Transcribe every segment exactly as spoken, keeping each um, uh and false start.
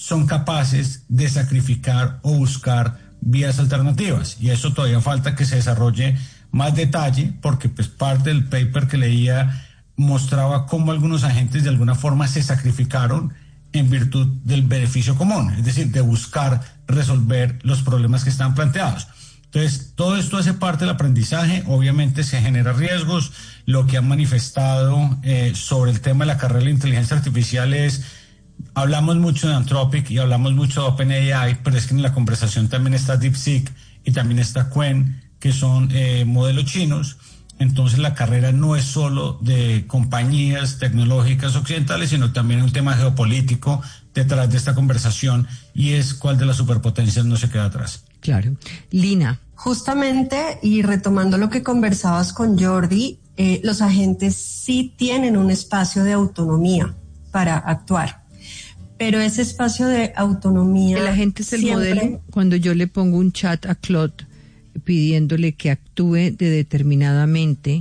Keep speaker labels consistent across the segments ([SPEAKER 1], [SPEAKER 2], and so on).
[SPEAKER 1] son capaces de sacrificar o buscar vías alternativas, y eso todavía falta que se desarrolle más detalle, porque pues parte del paper que leía mostraba cómo algunos agentes de alguna forma se sacrificaron en virtud del beneficio común, es decir, de buscar resolver los problemas que están planteados. Entonces, todo esto hace parte del aprendizaje, obviamente se genera riesgos. Lo que han manifestado eh, sobre el tema de la carrera de la inteligencia artificial es, hablamos mucho de Anthropic y hablamos mucho de OpenAI, pero es que en la conversación también está DeepSeek y también está Qwen, que son eh, modelos chinos. Entonces la carrera no es solo de compañías tecnológicas occidentales, sino también un tema geopolítico detrás de esta conversación, y es cuál de las superpotencias no se queda atrás.
[SPEAKER 2] Claro. Lina.
[SPEAKER 3] Justamente, y retomando lo que conversabas con Jordi, eh, los agentes sí tienen un espacio de autonomía para actuar, pero ese espacio de autonomía...
[SPEAKER 2] El agente es el
[SPEAKER 3] siempre...
[SPEAKER 2] modelo. Cuando yo le pongo un chat a Claude pidiéndole que actúe de determinadamente,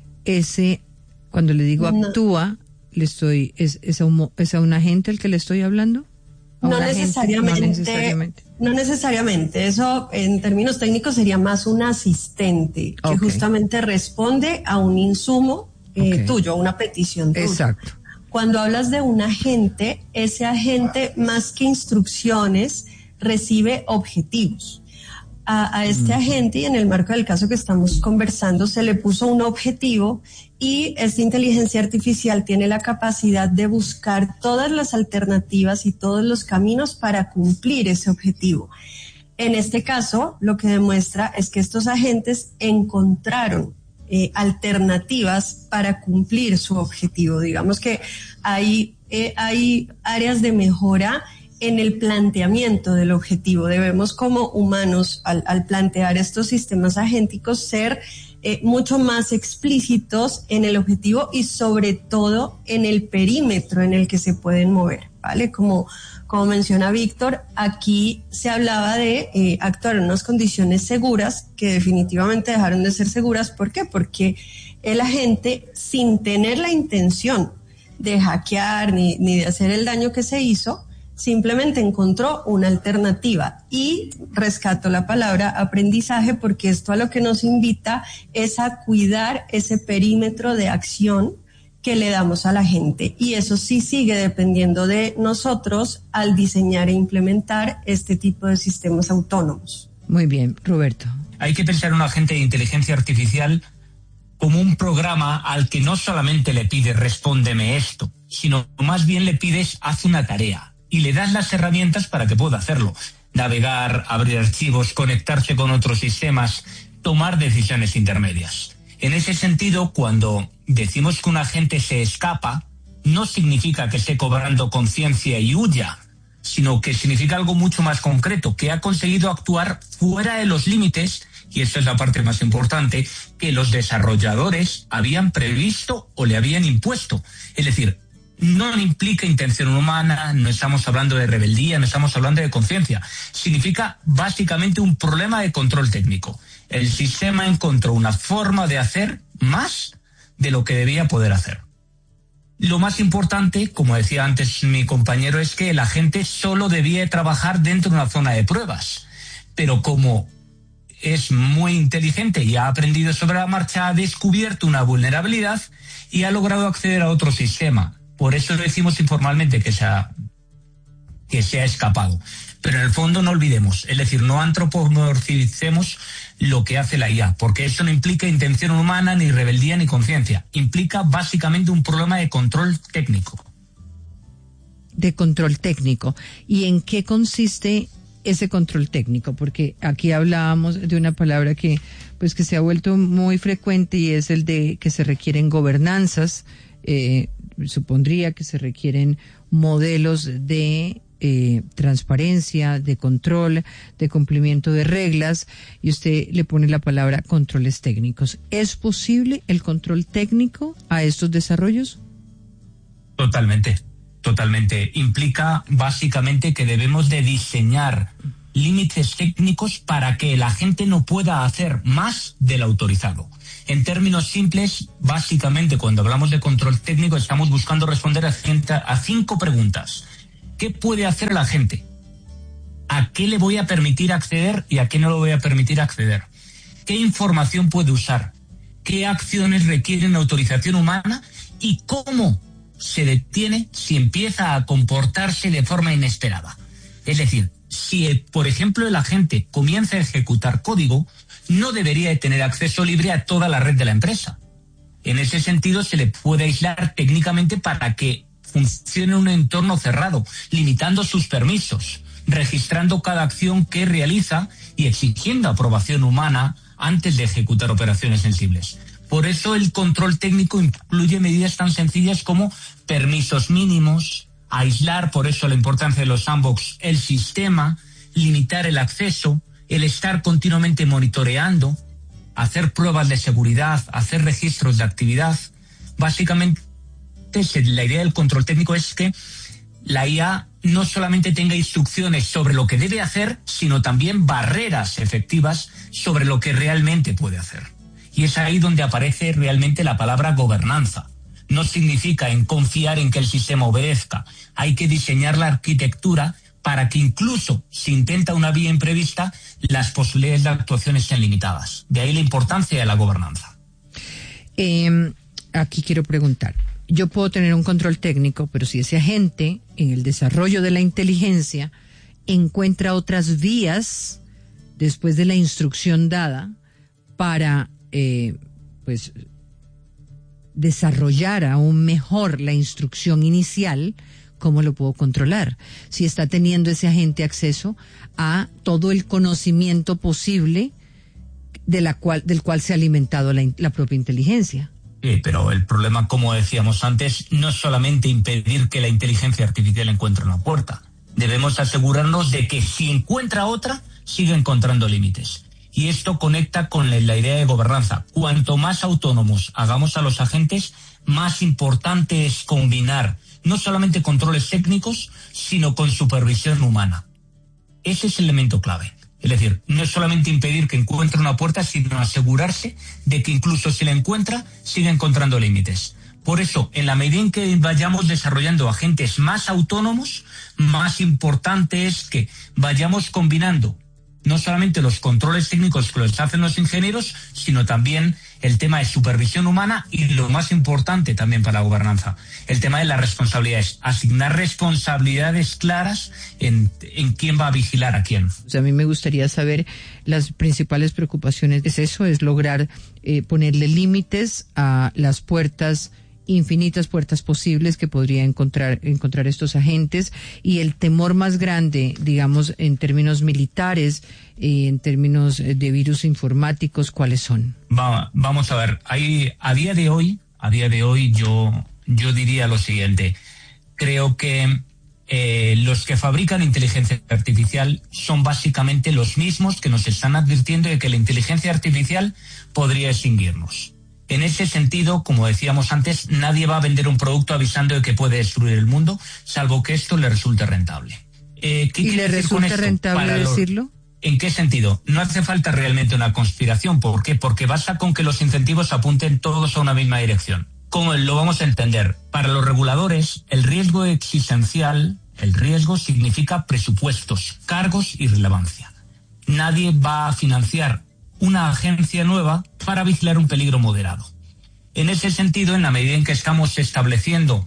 [SPEAKER 2] ese, cuando le digo
[SPEAKER 3] no.
[SPEAKER 2] actúa, le estoy, es, es, a un, es a un agente el que le estoy hablando.
[SPEAKER 3] No necesariamente,
[SPEAKER 2] no necesariamente.
[SPEAKER 3] No necesariamente. Eso en términos técnicos sería más un asistente que
[SPEAKER 2] okay.
[SPEAKER 3] justamente responde a un insumo eh,
[SPEAKER 2] okay.
[SPEAKER 3] tuyo, a una petición tuya.
[SPEAKER 2] Exacto.
[SPEAKER 3] Cuando hablas de un agente, ese agente más que instrucciones recibe objetivos. A, a este mm. agente, y en el marco del caso que estamos conversando, se le puso un objetivo, y esta inteligencia artificial tiene la capacidad de buscar todas las alternativas y todos los caminos para cumplir ese objetivo. En este caso, lo que demuestra es que estos agentes encontraron eh, alternativas para cumplir su objetivo. Digamos que hay, eh, hay áreas de mejora en el planteamiento del objetivo. Debemos como humanos, al, al plantear estos sistemas agénticos, ser eh, mucho más explícitos en el objetivo y sobre todo en el perímetro en el que se pueden mover, ¿vale? Como, como menciona Víctor, aquí se hablaba de eh, actuar en unas condiciones seguras que definitivamente dejaron de ser seguras. ¿Por qué? Porque el agente, sin tener la intención de hackear ni, ni de hacer el daño que se hizo, simplemente encontró una alternativa, y rescato la palabra aprendizaje, porque esto a lo que nos invita es a cuidar ese perímetro de acción que le damos a la gente, y eso sí sigue dependiendo de nosotros al diseñar e implementar este tipo de sistemas autónomos.
[SPEAKER 2] Muy bien, Roberto.
[SPEAKER 4] Hay que pensar en un agente de inteligencia artificial como un programa al que no solamente le pides respóndeme esto, sino más bien le pides haz una tarea. Y le das las herramientas para que pueda hacerlo. Navegar, abrir archivos, conectarse con otros sistemas, tomar decisiones intermedias. En ese sentido, cuando decimos que un agente se escapa, no significa que esté cobrando conciencia y huya, sino que significa algo mucho más concreto, que ha conseguido actuar fuera de los límites, y esta es la parte más importante, que los desarrolladores habían previsto o le habían impuesto. Es decir, no implica intención humana, no estamos hablando de rebeldía, no estamos hablando de conciencia. Significa básicamente un problema de control técnico. El sistema encontró una forma de hacer más de lo que debía poder hacer. Lo más importante, como decía antes mi compañero, es que el agente solo debía trabajar dentro de una zona de pruebas. Pero como es muy inteligente y ha aprendido sobre la marcha, ha descubierto una vulnerabilidad y ha logrado acceder a otro sistema. Por eso decimos informalmente que se ha, que se ha escapado. Pero en el fondo no olvidemos, es decir, no antropomorficemos lo que hace la I A, porque eso no implica intención humana, ni rebeldía, ni conciencia. Implica básicamente un problema de control técnico.
[SPEAKER 2] De control técnico. ¿Y en qué consiste ese control técnico? Porque aquí hablábamos de una palabra que, pues, que se ha vuelto muy frecuente, y es el de que se requieren gobernanzas. Eh, supondría que se requieren modelos de eh, transparencia, de control, de cumplimiento de reglas, y usted le pone la palabra controles técnicos. ¿Es posible el control técnico a estos desarrollos?
[SPEAKER 4] Totalmente, totalmente. Implica básicamente que debemos de diseñar límites técnicos para que la gente no pueda hacer más del autorizado. En términos simples, básicamente cuando hablamos de control técnico estamos buscando responder a, ciento, a cinco preguntas. ¿Qué puede hacer la gente? ¿A qué le voy a permitir acceder y a qué no le voy a permitir acceder? ¿Qué información puede usar? ¿Qué acciones requieren autorización humana? ¿Y cómo se detiene si empieza a comportarse de forma inesperada? Es decir, si, por ejemplo, el agente comienza a ejecutar código, no debería de tener acceso libre a toda la red de la empresa. En ese sentido, se le puede aislar técnicamente para que funcione en un entorno cerrado, limitando sus permisos, registrando cada acción que realiza y exigiendo aprobación humana antes de ejecutar operaciones sensibles. Por eso el control técnico incluye medidas tan sencillas como permisos mínimos, aislar, por eso la importancia de los sandbox, el sistema, limitar el acceso, el estar continuamente monitoreando, hacer pruebas de seguridad, hacer registros de actividad. Básicamente, la idea del control técnico es que la I A no solamente tenga instrucciones sobre lo que debe hacer, sino también barreras efectivas sobre lo que realmente puede hacer. Y es ahí donde aparece realmente la palabra gobernanza. No significa en confiar en que el sistema obedezca. Hay que diseñar la arquitectura para que incluso si intenta una vía imprevista, las posibilidades de actuación estén limitadas. De ahí la importancia de la gobernanza.
[SPEAKER 2] Eh, aquí quiero preguntar. Yo puedo tener un control técnico, pero si ese agente en el desarrollo de la inteligencia encuentra otras vías después de la instrucción dada para eh, pues desarrollar aún mejor la instrucción inicial, ¿cómo lo puedo controlar? Si está teniendo ese agente acceso a todo el conocimiento posible de la cual, del cual se ha alimentado la, la propia inteligencia.
[SPEAKER 4] Sí, pero el problema, como decíamos antes, no es solamente impedir que la inteligencia artificial encuentre una puerta. Debemos asegurarnos de que si encuentra otra, siga encontrando límites. Y esto conecta con la idea de gobernanza. Cuanto más autónomos hagamos a los agentes, más importante es combinar no solamente controles técnicos, sino con supervisión humana. Ese es el elemento clave. Es decir, no es solamente impedir que encuentre una puerta, sino asegurarse de que incluso si la encuentra, siga encontrando límites. Por eso, en la medida en que vayamos desarrollando agentes más autónomos, más importante es que vayamos combinando no solamente los controles técnicos que los hacen los ingenieros, sino también el tema de supervisión humana y, lo más importante también para la gobernanza, el tema de las responsabilidades. Asignar responsabilidades claras en, en quién va a vigilar a quién.
[SPEAKER 2] O sea, a mí me gustaría saber las principales preocupaciones. Es eso, es lograr eh, ponerle límites a las puertas, infinitas puertas posibles que podría encontrar encontrar estos agentes, y el temor más grande, digamos, en términos militares, eh, en términos de virus informáticos, ¿cuáles son?
[SPEAKER 4] Va, vamos a ver, hay, a día de hoy, a día de hoy yo, yo diría lo siguiente. Creo que eh, los que fabrican inteligencia artificial son básicamente los mismos que nos están advirtiendo de que la inteligencia artificial podría extinguirnos. En ese sentido, como decíamos antes, nadie va a vender un producto avisando de que puede destruir el mundo, salvo que esto le resulte rentable. Eh, ¿qué
[SPEAKER 2] ¿Y le resulta rentable decirlo?
[SPEAKER 4] ¿En qué sentido? No hace falta realmente una conspiración. ¿Por qué? Porque basta con que los incentivos apunten todos a una misma dirección. ¿Cómo lo vamos a entender? Para los reguladores, el riesgo existencial, el riesgo significa presupuestos, cargos y relevancia. Nadie va a financiar una agencia nueva para vigilar un peligro moderado. En ese sentido, en la medida en que estamos estableciendo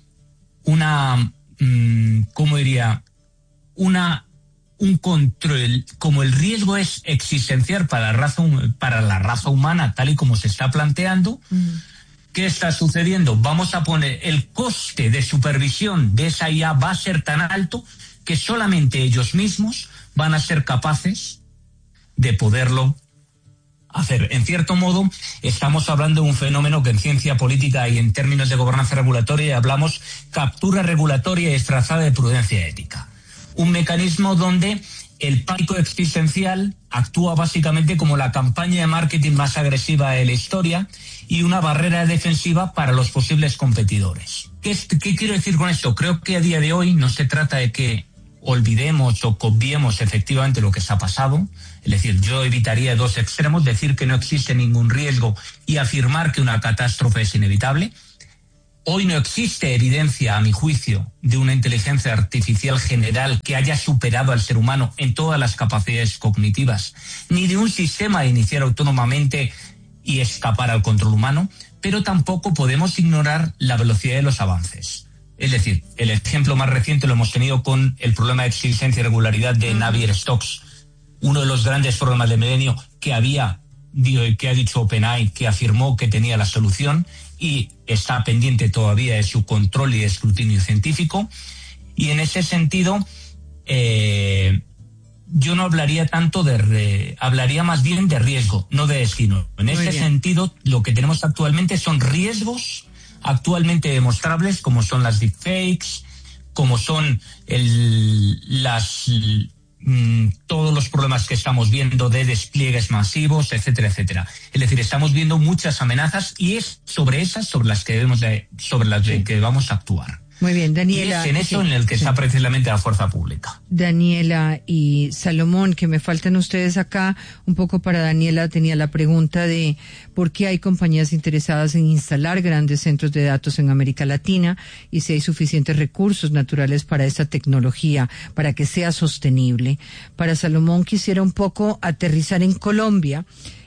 [SPEAKER 4] una, mmm, ¿cómo diría? Una, un control, como el riesgo es existencial para la raza, para la raza humana, tal y como se está planteando, mm. ¿qué está sucediendo? Vamos a poner el coste de supervisión de esa I A va a ser tan alto que solamente ellos mismos van a ser capaces de poderlo hacer. En cierto modo, estamos hablando de un fenómeno que en ciencia política y en términos de gobernanza regulatoria hablamos captura regulatoria disfrazada de prudencia ética. Un mecanismo donde el pánico existencial actúa básicamente como la campaña de marketing más agresiva de la historia y una barrera defensiva para los posibles competidores. ¿Qué, es, qué quiero decir con esto? Creo que a día de hoy no se trata de que olvidemos o copiemos efectivamente lo que se ha pasado. Es decir, yo evitaría dos extremos, decir que no existe ningún riesgo y afirmar que una catástrofe es inevitable. Hoy no existe evidencia, a mi juicio, de una inteligencia artificial general que haya superado al ser humano en todas las capacidades cognitivas, ni de un sistema de iniciar autónomamente y escapar al control humano, pero tampoco podemos ignorar la velocidad de los avances. Es decir, el ejemplo más reciente lo hemos tenido con el problema de existencia y regularidad de Navier-Stokes, uno de los grandes problemas del milenio que había, que ha dicho OpenAI, que afirmó que tenía la solución y está pendiente todavía de su control y de escrutinio científico. Y en ese sentido, eh, yo no hablaría tanto de, re, hablaría más bien de riesgo, no de destino. En
[SPEAKER 2] Muy
[SPEAKER 4] ese
[SPEAKER 2] bien.
[SPEAKER 4] sentido, lo que tenemos actualmente son riesgos actualmente demostrables, como son las deepfakes, como son el, las, mmm, todos los problemas que estamos viendo de despliegues masivos, etcétera, etcétera. Es decir, estamos viendo muchas amenazas y es sobre esas sobre las que debemos de, sobre las de que vamos a actuar.
[SPEAKER 2] Muy bien,
[SPEAKER 4] Y
[SPEAKER 2] Daniela.
[SPEAKER 4] es en eso
[SPEAKER 2] sí,
[SPEAKER 4] en el que
[SPEAKER 2] sí.
[SPEAKER 4] está precisamente la fuerza pública.
[SPEAKER 2] Daniela y Salomón, que me faltan ustedes acá. Un poco para Daniela tenía la pregunta de por qué hay compañías interesadas en instalar grandes centros de datos en América Latina y si hay suficientes recursos naturales para esta tecnología, para que sea sostenible. Para Salomón quisiera un poco aterrizar en Colombia.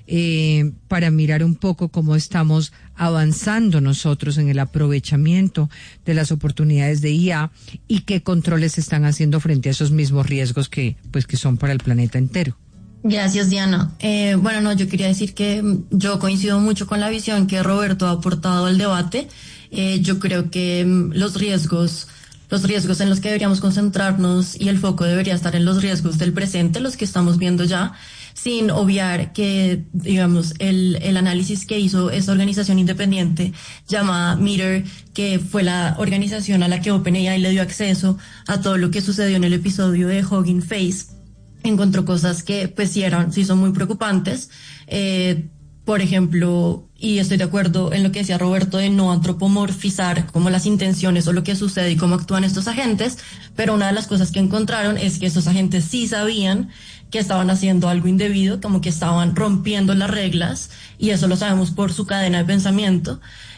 [SPEAKER 2] Eh, para mirar un poco cómo estamos avanzando nosotros en el aprovechamiento de las oportunidades de I A y qué controles se están haciendo frente a esos mismos riesgos que, pues, que son para el planeta entero.
[SPEAKER 5] Gracias, Diana. Eh, bueno, no, yo quería decir que mm, yo coincido mucho con la visión que Roberto ha aportado al debate. Eh, yo creo que mm, los riesgos, los riesgos en los que deberíamos concentrarnos y el foco debería estar en los riesgos del presente, los que estamos viendo ya, sin obviar que, digamos, el, el análisis que hizo esta organización independiente llamada Meter, que fue la organización a la que OpenAI le dio acceso a todo lo que sucedió en el episodio de Hugging Face, encontró cosas que, pues, sí eran, sí son muy preocupantes. Eh, por ejemplo, y estoy de acuerdo en lo que decía Roberto de no antropomorfizar como las intenciones o lo que sucede y cómo actúan estos agentes, pero una de las cosas que encontraron es que estos agentes sí sabían que estaban haciendo algo indebido, como que estaban rompiendo las reglas, y eso lo sabemos por su cadena de pensamiento.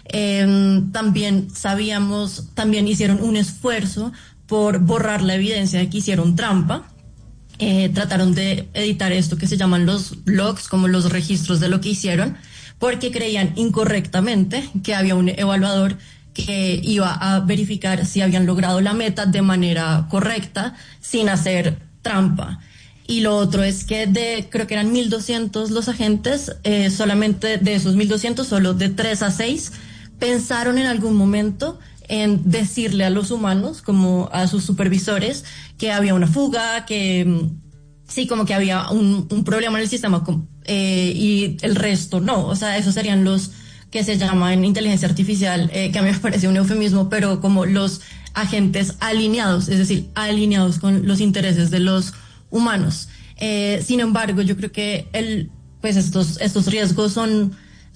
[SPEAKER 5] Eh, también sabíamos, también hicieron un esfuerzo por borrar la evidencia de que hicieron trampa. Eh, trataron de editar esto que se llaman los logs, como los registros de lo que hicieron, porque creían incorrectamente que había un evaluador que iba a verificar si habían logrado la meta de manera correcta, sin hacer trampa. Y lo otro es que de, creo que eran mil doscientos los agentes, eh, solamente de esos mil doscientos, solo de tres a seis, pensaron en algún momento en decirle a los humanos, como a sus supervisores, que había una fuga, que sí, como que había un, un problema en el sistema, eh, y el resto no. O sea, esos serían los que se llaman inteligencia artificial, eh, que a mí me parece un eufemismo, pero como los agentes alineados, es decir, alineados con los intereses de los humanos. Eh, sin embargo, yo creo que el, pues estos, estos riesgos son,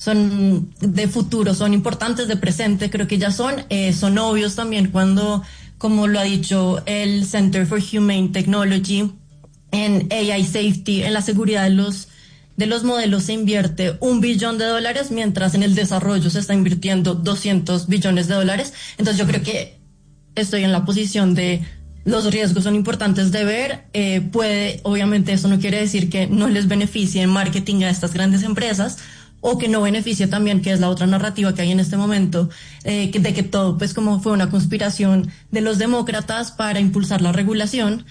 [SPEAKER 5] son de futuro, son importantes de presente, creo que ya son, eh, son obvios también cuando, como lo ha dicho el Center for Humane Technology, en A I Safety, en la seguridad de los, de los modelos se invierte un billón de dólares, mientras en el desarrollo se está invirtiendo doscientos billones de dólares. Entonces yo creo que estoy en la posición de los riesgos son importantes de ver. Eh, puede, obviamente eso no quiere decir que no les beneficie en marketing a estas grandes empresas, o que no beneficie también, que es la otra narrativa que hay en este momento, eh, que, de que todo pues como fue una conspiración de los demócratas para impulsar la regulación.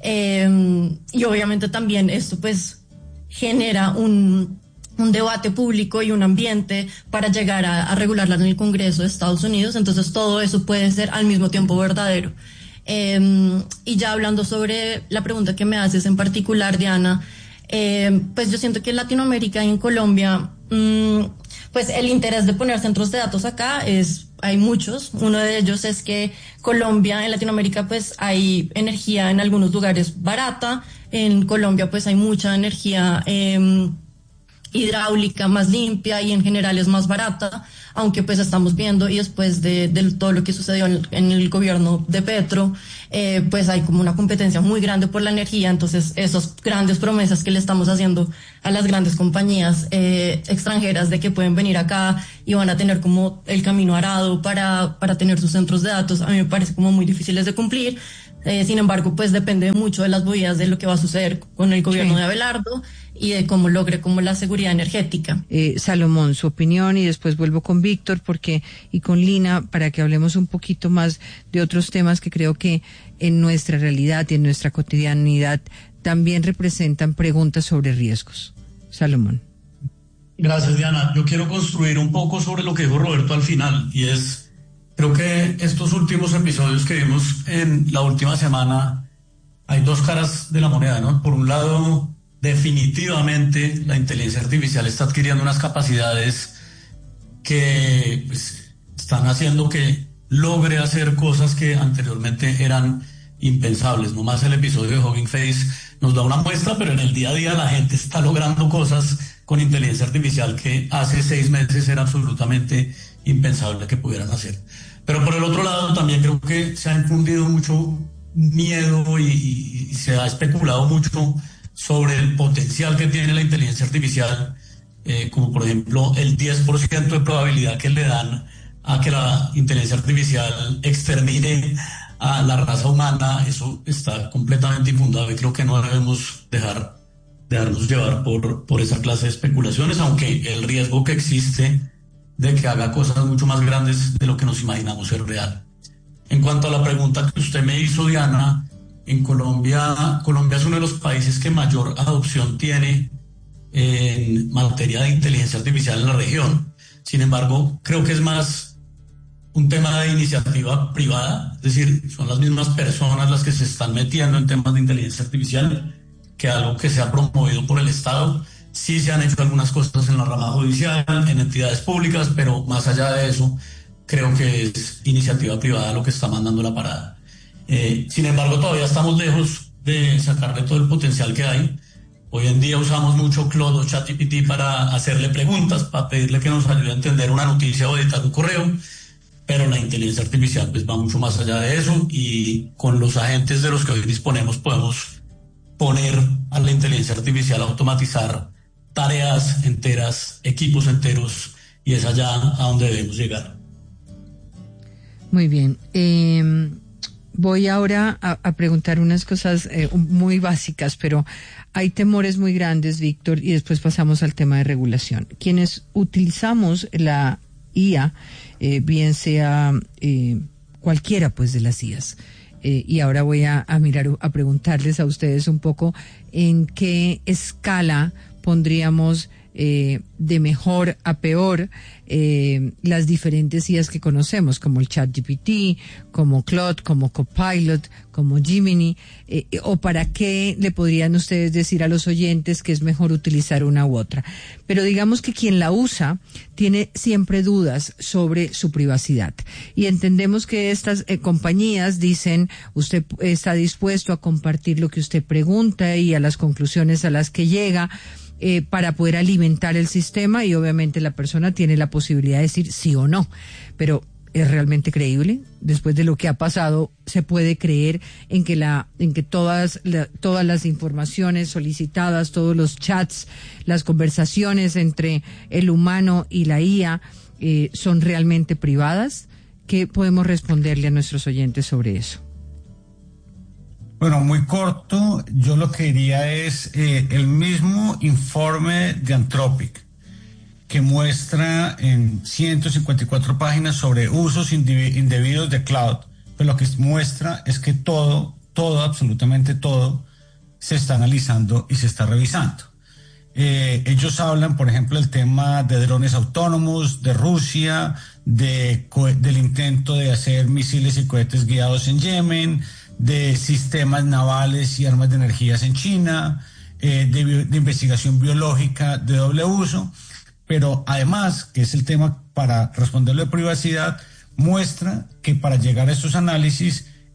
[SPEAKER 5] Eh, y obviamente también esto pues genera un, un debate público y un ambiente para llegar a, a regularla en el Congreso de Estados Unidos. Entonces todo eso puede ser al mismo tiempo verdadero. Eh, y ya hablando sobre la pregunta que me haces en particular, Diana, eh, pues yo siento que en Latinoamérica y en Colombia, mmm, pues el interés de poner centros de datos acá es, hay muchos. Uno de ellos es que Colombia, en Latinoamérica, pues hay energía en algunos lugares barata. En Colombia, pues hay mucha energía eh, hidráulica, más limpia y en general es más barata, aunque pues estamos viendo y después de, de todo lo que sucedió en el, en el gobierno de Petro, eh, pues hay como una competencia muy grande por la energía, entonces esas grandes promesas que le estamos haciendo a las grandes compañías eh, extranjeras de que pueden venir acá y van a tener como el camino arado para, para tener sus centros de datos, a mí me parece como muy difíciles de cumplir. Eh, sin embargo, pues depende mucho de las movidas de lo que va a suceder con el gobierno sí. de Abelardo y de cómo logre como la seguridad energética.
[SPEAKER 2] Eh, Salomón, su opinión y después vuelvo con Víctor porque y con Lina para que hablemos un poquito más de otros temas que creo que en nuestra realidad y en nuestra cotidianidad también representan preguntas sobre riesgos. Salomón.
[SPEAKER 6] Gracias, Diana. Yo quiero construir un poco sobre lo que dijo Roberto al final y es creo que estos últimos episodios que vimos en la última semana, hay dos caras de la moneda, ¿no? Por un lado, definitivamente la inteligencia artificial está adquiriendo unas capacidades que pues, están haciendo que logre hacer cosas que anteriormente eran impensables. No más el episodio de Hugging Face nos da una muestra, pero en el día a día la gente está logrando cosas con inteligencia artificial que hace seis meses era absolutamente impensable que pudieran hacer. Pero por el otro lado también creo que se ha infundido mucho miedo y, y, y se ha especulado mucho sobre el potencial que tiene la inteligencia artificial, eh, como por ejemplo el diez por ciento de probabilidad que le dan a que la inteligencia artificial extermine a la raza humana. Eso está completamente infundado y creo que no debemos dejar dejarnos llevar por, por esa clase de especulaciones, aunque el riesgo que existe de que haga cosas mucho más grandes de lo que nos imaginamos es real. En cuanto a la pregunta que usted me hizo, Diana, en Colombia, Colombia es uno de los países que mayor adopción tiene en materia de inteligencia artificial en la región. Sin embargo, creo que es más un tema de iniciativa privada, es decir, son las mismas personas las que se están metiendo en temas de inteligencia artificial que algo que se ha promovido por el Estado. Sí se han hecho algunas cosas en la rama judicial, en entidades públicas, pero más allá de eso, creo que es iniciativa privada lo que está mandando la parada. Eh, sin embargo, todavía estamos lejos de sacarle todo el potencial que hay. Hoy en día usamos mucho Claude o ChatGPT para hacerle preguntas, para pedirle que nos ayude a entender una noticia o editar un correo, pero la inteligencia artificial pues va mucho más allá de eso y con los agentes de los que hoy disponemos podemos poner a la inteligencia artificial a automatizar tareas enteras, equipos enteros, y es allá a donde debemos llegar.
[SPEAKER 2] Muy bien. Eh, voy ahora a, a preguntar unas cosas eh, muy básicas, pero hay temores muy grandes, Víctor, y después pasamos al tema de regulación. Quienes utilizamos la I A, eh, bien sea eh, cualquiera pues de las I As, eh, y ahora voy a, a mirar, a preguntarles a ustedes un poco en qué escala pondríamos eh, de mejor a peor eh, las diferentes I As que conocemos, como el ChatGPT, como Claude, como Copilot, como Gemini, eh, o para qué le podrían ustedes decir a los oyentes que es mejor utilizar una u otra. Pero digamos que quien la usa tiene siempre dudas sobre su privacidad. Y entendemos que estas eh, compañías dicen, usted está dispuesto a compartir lo que usted pregunta y a las conclusiones a las que llega, Eh, para poder alimentar el sistema, y obviamente la persona tiene la posibilidad de decir sí o no, pero ¿es realmente creíble? Después de lo que ha pasado, ¿se puede creer en que la en que todas la, todas las informaciones solicitadas, todos los chats, las conversaciones entre el humano y la I A eh, son realmente privadas? ¿Qué podemos responderle a nuestros oyentes sobre eso?
[SPEAKER 1] Bueno, muy corto, yo lo que diría es eh, el mismo informe de Anthropic que muestra en ciento cincuenta y cuatro páginas sobre usos indebidos de cloud, pero lo que muestra es que todo, todo, absolutamente todo, se está analizando y se está revisando. Eh, ellos hablan, por ejemplo, del tema de drones autónomos, de Rusia, de, del intento de hacer misiles y cohetes guiados en Yemen, de sistemas navales y armas de energías en China, eh, de, de investigación biológica de doble uso, pero además, que es el tema para responderlo de privacidad, muestra que para llegar a estos análisis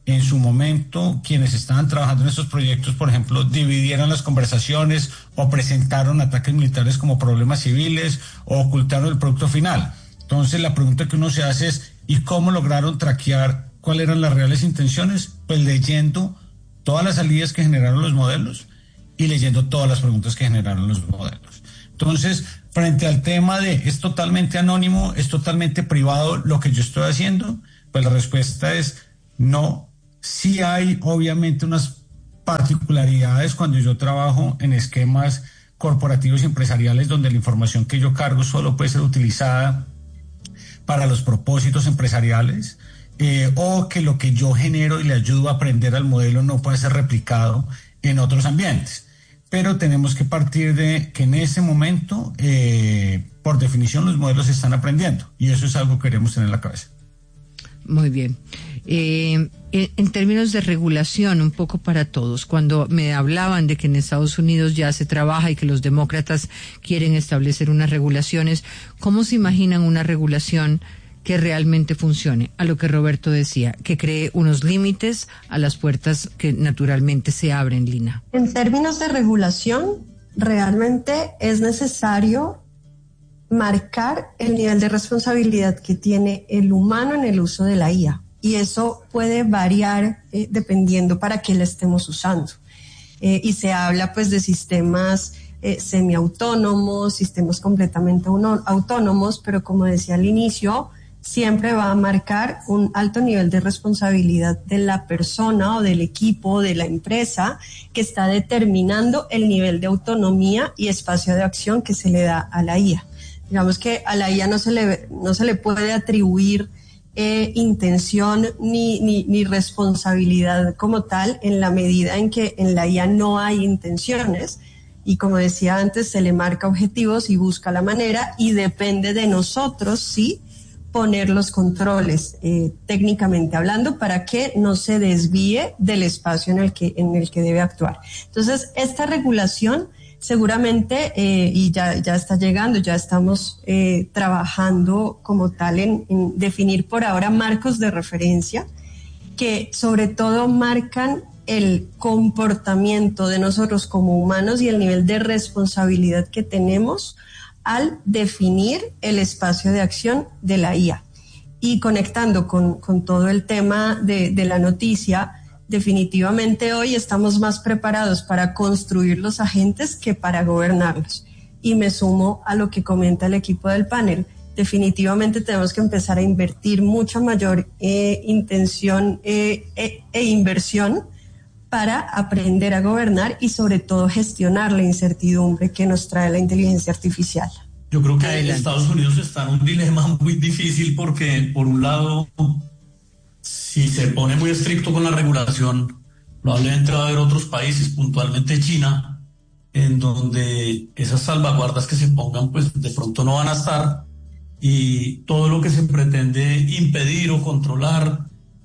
[SPEAKER 1] en su momento quienes estaban trabajando en estos proyectos, por ejemplo, dividieron las conversaciones o presentaron ataques militares como problemas civiles o ocultaron el producto final. Entonces la pregunta que uno se hace es, ¿y cómo lograron traquear cuáles eran las reales intenciones? Pues leyendo todas las salidas que generaron los modelos y leyendo todas las preguntas que generaron los modelos. Entonces, frente al tema de es totalmente anónimo, es totalmente privado lo que yo estoy haciendo, pues la respuesta es no. Sí hay obviamente unas particularidades cuando yo trabajo en esquemas corporativos y empresariales donde la información que yo cargo solo puede ser utilizada para los propósitos empresariales, eh, o que lo que yo genero y le ayudo a aprender al modelo no puede ser replicado en otros ambientes. Pero tenemos que partir de que en ese momento, eh, por definición, los modelos están aprendiendo y eso es algo que queremos tener en la cabeza.
[SPEAKER 2] Muy bien. Eh, en, en términos de regulación, un poco para todos, cuando me hablaban de que en Estados Unidos ya se trabaja y que los demócratas quieren establecer unas regulaciones, ¿cómo se imaginan una regulación que realmente funcione? A lo que Roberto decía, que cree unos límites a las puertas que naturalmente se abren, Lina.
[SPEAKER 3] En términos de regulación, realmente es necesario marcar el nivel de responsabilidad que tiene el humano en el uso de la I A. Y eso puede variar eh, dependiendo para qué la estemos usando. Eh, y se habla pues de sistemas eh, semiautónomos, sistemas completamente uno, autónomos, pero como decía al inicio, siempre va a marcar un alto nivel de responsabilidad de la persona o del equipo o de la empresa que está determinando el nivel de autonomía y espacio de acción que se le da a la I A. Digamos que a la I A no se le, no se le puede atribuir eh, intención ni, ni, ni responsabilidad como tal en la medida en que en la I A no hay intenciones y como decía antes se le marca objetivos y busca la manera y depende de nosotros, sí, poner los controles eh, técnicamente hablando para que no se desvíe del espacio en el que, en el que debe actuar. Entonces esta regulación seguramente, eh, y ya, ya está llegando, ya estamos eh, trabajando como tal en, en definir por ahora marcos de referencia que sobre todo marcan el comportamiento de nosotros como humanos y el nivel de responsabilidad que tenemos al definir el espacio de acción de la I A. Y conectando con, con todo el tema de, de la noticia, definitivamente hoy estamos más preparados para construir los agentes que para gobernarlos. Y me sumo a lo que comenta el equipo del panel. Definitivamente tenemos que empezar a invertir mucha mayor eh, intención eh, e, e inversión para aprender a gobernar y sobre todo gestionar la incertidumbre que nos trae la inteligencia artificial.
[SPEAKER 6] Yo creo que Adelante. Estados Unidos está en un dilema muy difícil porque, por un lado, si se pone muy estricto con la regulación, probablemente va a haber otros países, puntualmente China, en donde esas salvaguardas que se pongan, pues de pronto no van a estar, y todo lo que se pretende impedir o controlar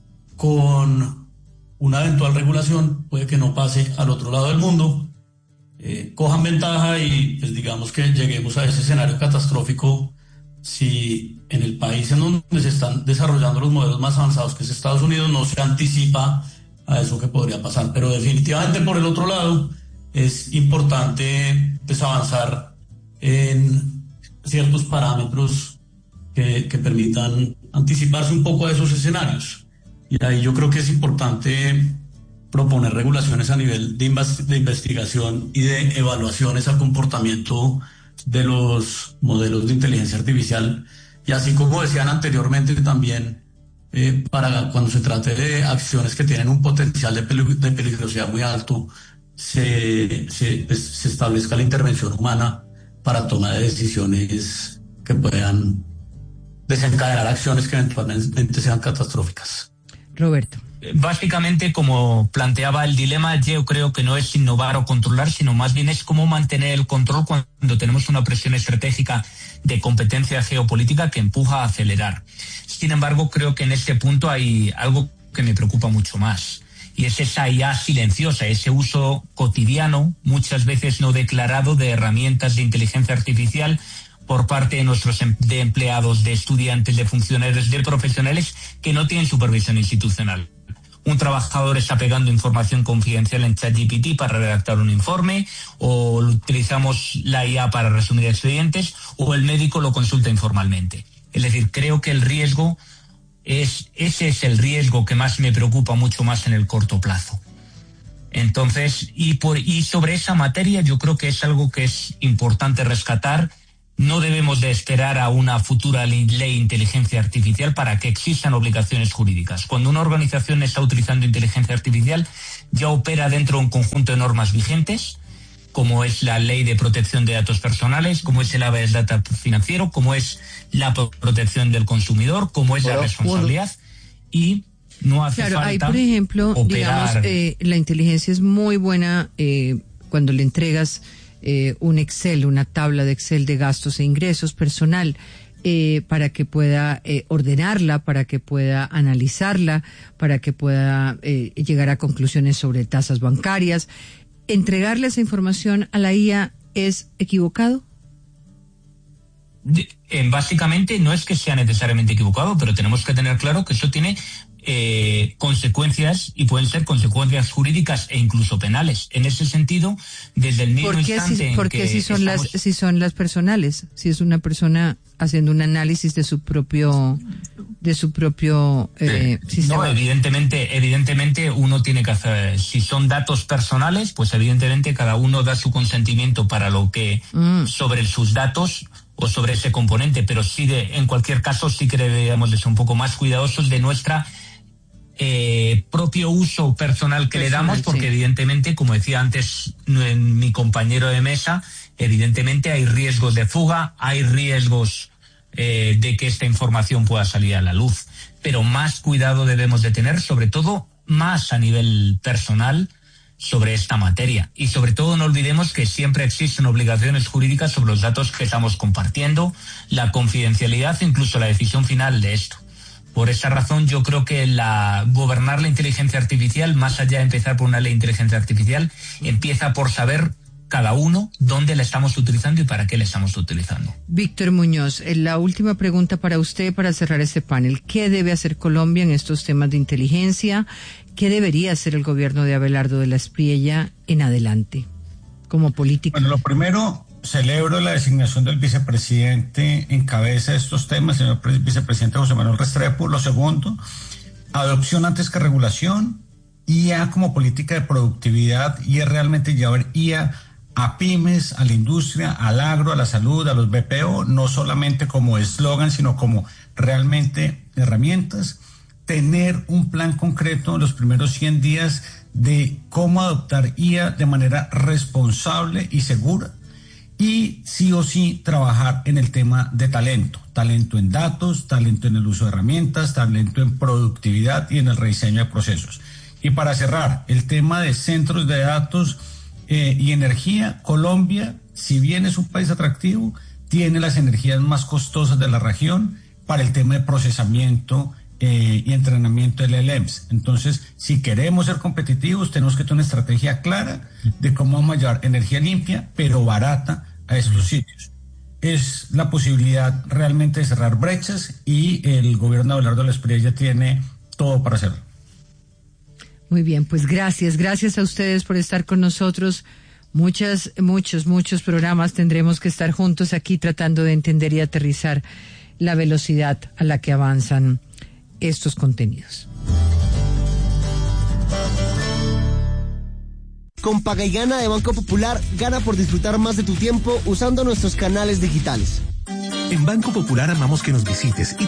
[SPEAKER 6] con una eventual regulación puede que no pase al otro lado del mundo, eh, cojan ventaja y pues digamos que lleguemos a ese escenario catastrófico si en el país en donde se están desarrollando los modelos más avanzados, que es Estados Unidos, no se anticipa a eso que podría pasar. Pero definitivamente por el otro lado es importante pues, avanzar en ciertos parámetros que, que permitan anticiparse un poco a esos escenarios. Y ahí yo creo que es importante proponer regulaciones a nivel de, invas- de investigación y de evaluaciones al comportamiento de los modelos de inteligencia artificial, y así como decían anteriormente también eh, para cuando se trate de acciones que tienen un potencial de, pelig- de peligrosidad muy alto, se, se, pues, se establezca la intervención humana para toma de decisiones que puedan desencadenar acciones que eventualmente sean catastróficas.
[SPEAKER 2] Roberto.
[SPEAKER 4] Básicamente, como planteaba el dilema, yo creo que no es innovar o controlar, sino más bien es cómo mantener el control cuando tenemos una presión estratégica de competencia geopolítica que empuja a acelerar. Sin embargo, creo que en este punto hay algo que me preocupa mucho más, y es esa I A silenciosa, ese uso cotidiano, muchas veces no declarado, de herramientas de inteligencia artificial por parte de nuestros em- de empleados, de estudiantes, de funcionarios, de profesionales que no tienen supervisión institucional. un trabajador está pegando información confidencial en ChatGPT para redactar un informe, o utilizamos la I A para resumir expedientes, o el médico lo consulta informalmente. Es decir, creo que el riesgo es, ese es el riesgo que más me preocupa mucho más en el corto plazo. Entonces, y, por, y sobre esa materia yo creo que es algo que es importante rescatar. No debemos de esperar a una futura ley de inteligencia artificial para que existan obligaciones jurídicas. Cuando una organización está utilizando inteligencia artificial, ya opera dentro de un conjunto de normas vigentes, como es la Ley de Protección de Datos Personales, como es el Habeas Data financiero, como es la protección del consumidor, como es bueno, la responsabilidad bueno. y no hace
[SPEAKER 2] claro,
[SPEAKER 4] falta
[SPEAKER 2] hay, por ejemplo,
[SPEAKER 4] operar.
[SPEAKER 2] digamos, eh, la inteligencia es muy buena eh, cuando le entregas Eh, un Excel, una tabla de Excel de gastos e ingresos personal, eh, para que pueda eh, ordenarla, para que pueda analizarla, para que pueda eh, llegar a conclusiones sobre tasas bancarias. ¿Entregarle esa información a la I A es equivocado?
[SPEAKER 4] Eh, básicamente no es que sea necesariamente equivocado, pero tenemos que tener claro que eso tiene Eh, consecuencias, y pueden ser consecuencias jurídicas e incluso penales. En ese sentido, desde el mismo
[SPEAKER 2] ¿Por qué
[SPEAKER 4] instante
[SPEAKER 2] si,
[SPEAKER 4] en
[SPEAKER 2] ¿por qué
[SPEAKER 4] que
[SPEAKER 2] si son
[SPEAKER 4] estamos...
[SPEAKER 2] las si son las personales? Si es una persona haciendo un análisis de su propio de su propio eh,
[SPEAKER 4] sí.
[SPEAKER 2] sistema.
[SPEAKER 4] No, evidentemente, evidentemente uno tiene que hacer, si son datos personales, pues evidentemente cada uno da su consentimiento para lo que mm. sobre sus datos o sobre ese componente, pero sí de, en cualquier caso sí que deberíamos de ser un poco más cuidadosos de nuestra Eh, propio uso personal que personal, le damos, porque sí. evidentemente, como decía antes en mi compañero de mesa, evidentemente hay riesgos de fuga, hay riesgos eh, de que esta información pueda salir a la luz, pero más cuidado debemos de tener, sobre todo más a nivel personal, sobre esta materia. Y sobre todo no olvidemos que siempre existen obligaciones jurídicas sobre los datos que estamos compartiendo, la confidencialidad e incluso la decisión final de esto. Por esa razón yo creo que la gobernar la inteligencia artificial, más allá de empezar por una ley de inteligencia artificial, empieza por saber cada uno dónde la estamos utilizando y para qué la estamos utilizando.
[SPEAKER 2] Víctor Muñoz, la última pregunta para usted para cerrar este panel. ¿Qué debe hacer Colombia en estos temas de inteligencia? ¿Qué debería hacer el gobierno de Abelardo de la Espriella en adelante como política?
[SPEAKER 1] Bueno, lo primero, celebro la designación del vicepresidente en cabeza de estos temas, señor vicepresidente José Manuel Restrepo. Lo segundo, adopción antes que regulación, I A como política de productividad, y es realmente llevar I A a pymes, a la industria, al agro, a la salud, a los B P O, no solamente como eslogan, sino como realmente herramientas. Tener un plan concreto en los primeros cien días de cómo adoptar I A de manera responsable y segura. Y sí o sí trabajar en el tema de talento, talento en datos, talento en el uso de herramientas, talento en productividad y en el rediseño de procesos. Y para cerrar, el tema de centros de datos eh, y energía. Colombia, si bien es un país atractivo, tiene las energías más costosas de la región para el tema de procesamiento eh, y entrenamiento del L M S. Entonces, si queremos ser competitivos, tenemos que tener una estrategia clara de cómo vamos a llevar energía limpia, pero barata, a estos sitios. Es la posibilidad realmente de cerrar brechas, y el gobierno de Abelardo de la Espriella tiene todo para hacerlo.
[SPEAKER 2] Muy bien, pues gracias, gracias a ustedes por estar con nosotros. Muchas, muchos, muchos programas tendremos que estar juntos aquí tratando de entender y aterrizar la velocidad a la que avanzan estos contenidos.
[SPEAKER 7] Con Paga y Gana de Banco Popular, gana por disfrutar más de tu tiempo usando nuestros canales digitales.
[SPEAKER 8] En Banco Popular amamos que nos visites y